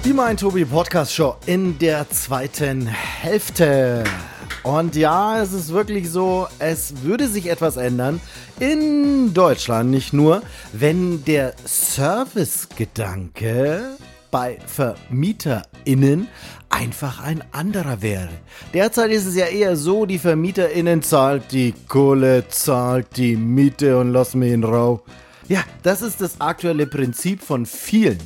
Die Mein Tobi Podcast Show in der zweiten Hälfte. Und ja, es ist wirklich so, es würde sich etwas ändern. In Deutschland nicht nur, wenn der Servicegedanke bei VermieterInnen einfach ein anderer wäre. Derzeit ist es ja eher so, die VermieterInnen zahlt die Kohle, zahlt die Miete und lass mich in Ruhe. Ja, das ist das aktuelle Prinzip von vielen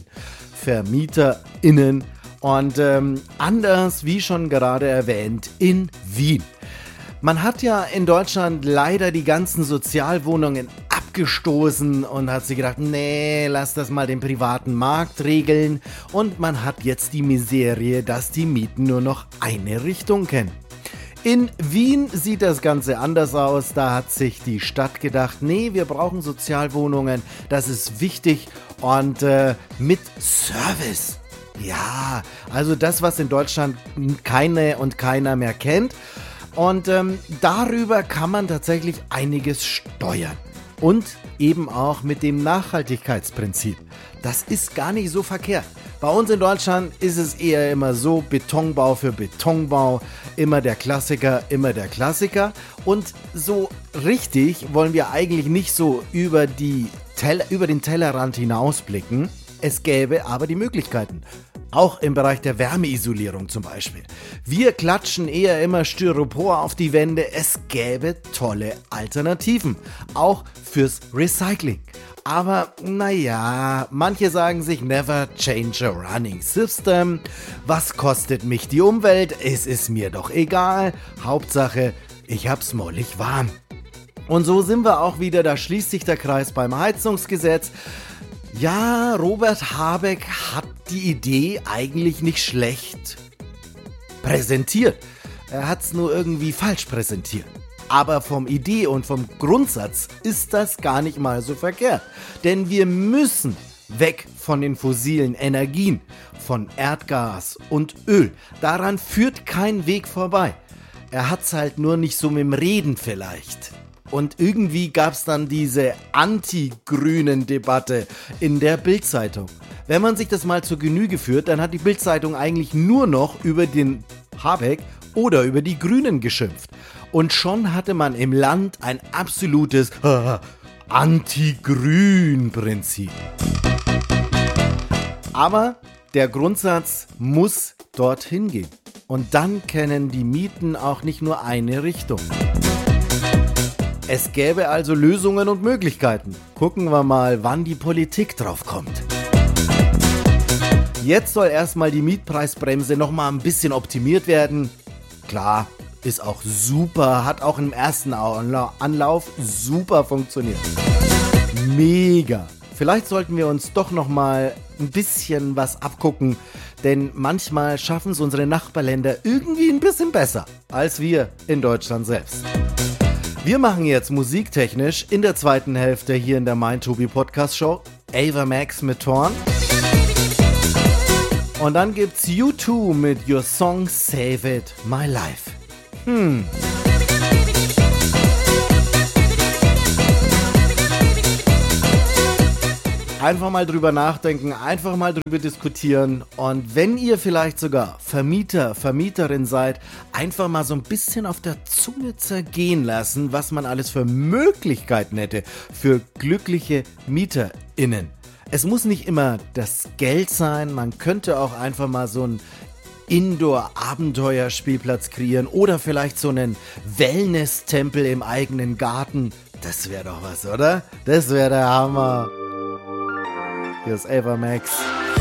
VermieterInnen und anders, wie schon gerade erwähnt, in Wien. Man hat ja in Deutschland leider die ganzen Sozialwohnungen abgestoßen und hat sich gedacht, nee, lass das mal den privaten Markt regeln. Und man hat jetzt die Miserie, dass die Mieten nur noch eine Richtung kennen. In Wien sieht das Ganze anders aus. Da hat sich die Stadt gedacht, nee, wir brauchen Sozialwohnungen, das ist wichtig und mit Service. Ja, also das, was in Deutschland keine und keiner mehr kennt. Und darüber kann man tatsächlich einiges steuern. Und eben auch mit dem Nachhaltigkeitsprinzip. Das ist gar nicht so verkehrt. Bei uns in Deutschland ist es eher immer so, Betonbau für Betonbau, immer der Klassiker, immer der Klassiker. Und so richtig wollen wir eigentlich nicht so über den Tellerrand hinausblicken. Es gäbe aber die Möglichkeiten. Auch im Bereich der Wärmeisolierung zum Beispiel. Wir klatschen eher immer Styropor auf die Wände. Es gäbe tolle Alternativen. Auch fürs Recycling. Aber naja, manche sagen sich never change a running system. Was kostet mich die Umwelt? Es ist mir doch egal. Hauptsache, ich hab's mollig warm. Und so sind wir auch wieder, da schließt sich der Kreis beim Heizungsgesetz. Ja, Robert Habeck hat die Idee eigentlich nicht schlecht präsentiert. Er hat es nur irgendwie falsch präsentiert. Aber vom Idee und vom Grundsatz ist das gar nicht mal so verkehrt. Denn wir müssen weg von den fossilen Energien, von Erdgas und Öl. Daran führt kein Weg vorbei. Er hat es halt nur nicht so mit dem Reden vielleicht. Und irgendwie gab es dann diese Anti-Grünen-Debatte in der Bild-Zeitung. Wenn man sich das mal zur Genüge führt, dann hat die Bild-Zeitung eigentlich nur noch über den Habeck oder über die Grünen geschimpft. Und schon hatte man im Land ein absolutes Anti-Grün-Prinzip. Aber der Grundsatz muss dorthin gehen. Und dann kennen die Mieten auch nicht nur eine Richtung. Es gäbe also Lösungen und Möglichkeiten. Gucken wir mal, wann die Politik drauf kommt. Jetzt soll erstmal die Mietpreisbremse nochmal ein bisschen optimiert werden. Klar, ist auch super, hat auch im ersten Anlauf super funktioniert. Mega. Vielleicht sollten wir uns doch nochmal ein bisschen was abgucken, denn manchmal schaffen es unsere Nachbarländer irgendwie ein bisschen besser als wir in Deutschland selbst. Wir machen jetzt musiktechnisch in der zweiten Hälfte hier in der Mein Tobi Podcast Show Ava Max mit Torn. Und dann gibt's U2 mit Your Song Save It My Life. Einfach mal drüber nachdenken, einfach mal drüber diskutieren und wenn ihr vielleicht sogar Vermieter, Vermieterin seid, einfach mal so ein bisschen auf der Zunge zergehen lassen, was man alles für Möglichkeiten hätte für glückliche MieterInnen. Es muss nicht immer das Geld sein, man könnte auch einfach mal so einen Indoor-Abenteuerspielplatz kreieren oder vielleicht so einen Wellness-Tempel im eigenen Garten. Das wäre doch was, oder? Das wäre der Hammer. Hier ist Ava Max.